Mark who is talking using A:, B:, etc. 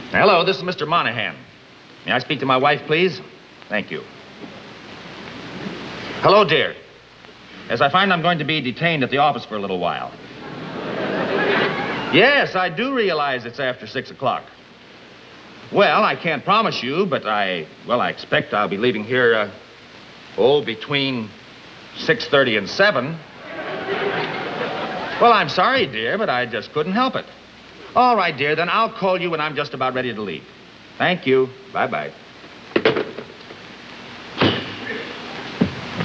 A: Hello, this is Mr. Monahan. May I speak to my wife, please? Thank you. Hello, dear. Yes, I find I'm going to be detained at the office for a little while. Yes, I do realize it's after 6 o'clock. Well, I can't promise you, but I expect I'll be leaving here, between 6:30 and 7. Well, I'm sorry, dear, but I just couldn't help it. All right, dear, then I'll call you when I'm just about ready to leave. Thank you. Bye-bye.